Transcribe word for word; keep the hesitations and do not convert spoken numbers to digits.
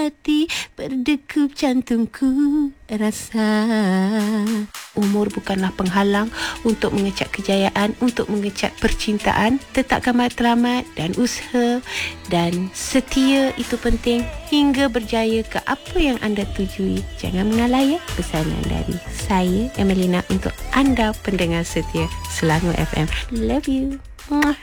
hati, berdegup jantungku rasa. Umur bukanlah penghalang untuk mengecap kejayaan, untuk mengecap percintaan. Tetapkan matlamat dan usaha dan setia itu penting hingga berjaya ke apa yang anda tujui. Jangan mengalah ya. Pesanan dari saya, Emelina, untuk anda pendengar setia Selangor F M. Love you. Mwah.